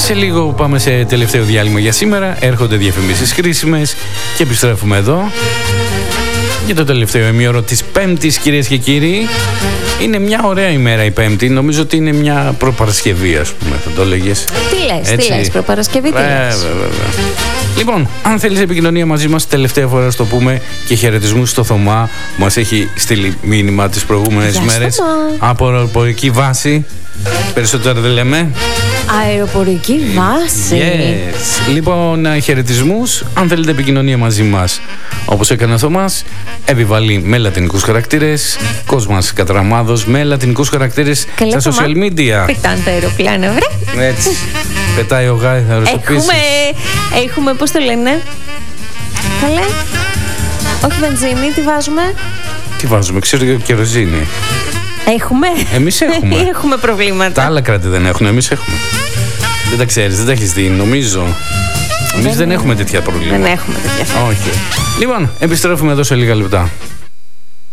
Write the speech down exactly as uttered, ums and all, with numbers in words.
Σε λίγο πάμε σε τελευταίο διάλειμμα για σήμερα. Έρχονται διαφημίσεις χρήσιμες και επιστρέφουμε εδώ για το τελευταίο ημίωρο της Πέμπτης, κυρίες και κύριοι. Είναι μια ωραία ημέρα η Πέμπτη. Νομίζω ότι είναι μια προπαρασκευή, ας πούμε, θα το έλεγες. Τι λες, Έτσι. τι λες, προπαρασκευή, τι βέβαια, λες. βέβαια. Λοιπόν, αν θέλεις επικοινωνία μαζί μας, τελευταία φορά στο πούμε και χαιρετισμούς στο Θωμά που μας έχει στείλει μήνυμα τις προηγούμενες Γεια μέρες Θωμά. από αεροπορική βάση. Περισσότερα δεν λέμε. Αεροπορική βάση. Yes. Λοιπόν, χαιρετισμούς. Αν θέλετε επικοινωνία μαζί μας, όπως έκανε ο Θωμάς, επιβαλεί με λατινικούς χαρακτήρες. Κόσμας Κατραμάδος με λατινικούς χαρακτήρες Καλέ, στα Θωμά. social media. Πετάνε τα αεροπλάνα, βρε. Έτσι. Πετάει ο γάιδαρος επίσης. Έχουμε, έχουμε, πώς το λένε. Καλέ. Όχι βενζίνη, τι βάζουμε. Τι βάζουμε, ξέρω, κεροζίνη. Έχουμε. Εμείς έχουμε. Έχουμε προβλήματα. Τα άλλα κράτη δεν έχουν, εμείς έχουμε. Δεν τα ξέρεις, δεν τα έχεις δει, νομίζω. Εμείς δεν, δεν έχουμε τέτοια προβλήματα. Δεν έχουμε τέτοια. Όχι. Λοιπόν, επιστρέφουμε εδώ σε λίγα λεπτά.